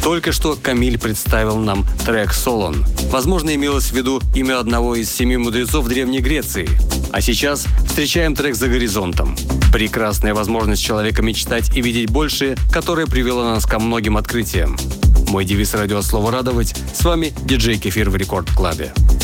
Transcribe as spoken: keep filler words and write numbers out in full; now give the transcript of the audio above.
Только что Камиль представил нам трек «Солон». Возможно, имелось в виду имя одного из семи мудрецов Древней Греции. А сейчас встречаем трек «За горизонтом». Прекрасная возможность человека мечтать и видеть больше, которая привела нас ко многим открытиям. Мой девиз радиослова «Радовать». С вами диджей Кефир в Рекорд Клабе.